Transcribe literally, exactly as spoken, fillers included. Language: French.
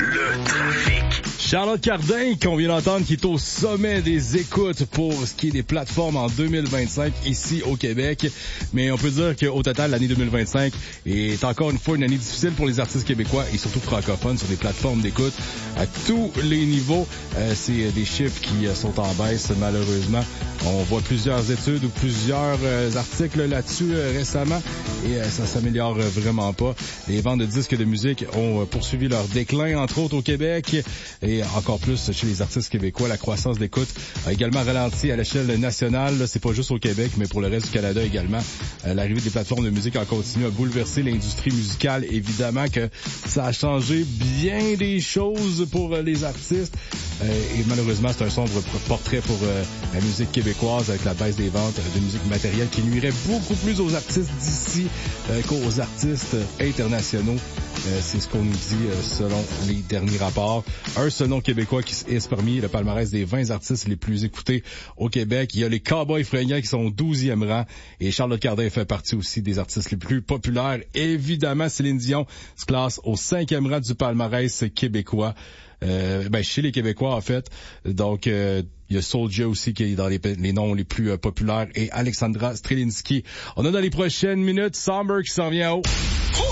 Le trafic. Charlotte Cardin, qu'on vient d'entendre, qui est au sommet des écoutes pour ce qui est des plateformes en deux mille vingt-cinq ici au Québec. Mais on peut dire qu'au total, l'année deux mille vingt-cinq est encore une fois une année difficile pour les artistes québécois et surtout francophones sur des plateformes d'écoute à tous les niveaux. Euh, c'est des chiffres qui euh, sont en baisse, malheureusement. On voit plusieurs études ou plusieurs euh, articles là-dessus euh, récemment et euh, ça s'améliore euh, vraiment pas. Les ventes de disques de musique ont euh, poursuivi leur déclin, entre autres au Québec, et encore plus chez les artistes québécois. La croissance d'écoute a également ralenti à l'échelle nationale. Là, c'est pas juste au Québec, mais pour le reste du Canada également. Euh, l'arrivée des plateformes de musique en continu a bouleversé l'industrie musicale. Évidemment que ça a changé bien des choses pour euh, les artistes. Euh, et malheureusement, c'est un sombre portrait pour euh, la musique québécoise avec la baisse des ventes de musique matérielle qui nuirait beaucoup plus aux artistes d'ici euh, qu'aux artistes internationaux. Euh, c'est ce qu'on nous dit euh, selon les derniers rapports. Un seul nom québécois qui est parmi le palmarès des vingt artistes les plus écoutés au Québec. Il y a les Cowboys fringants qui sont au douzième rang et Charlotte Cardin fait partie aussi des artistes les plus populaires. Évidemment, Céline Dion se classe au cinquième rang du palmarès québécois. Euh, ben chez les Québécois en fait. Donc euh, il y a Soulja aussi qui est dans les, les noms les plus euh, populaires et Alexandra Strelinski. On a dans les prochaines minutes Summer qui s'en vient haut.